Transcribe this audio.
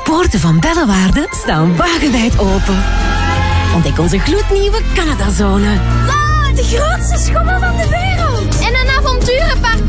poorten van Bellewaarde staan wagenwijd open. Ontdek onze gloednieuwe Canadazone. Wow, de grootste